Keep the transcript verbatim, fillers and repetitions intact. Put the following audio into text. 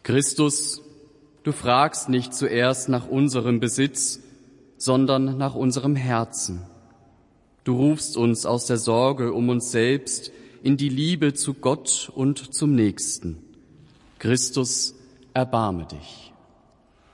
Christus, du fragst nicht zuerst nach unserem Besitz, sondern nach unserem Herzen. Du rufst uns aus der Sorge um uns selbst in die Liebe zu Gott und zum Nächsten. Christus, erbarme dich.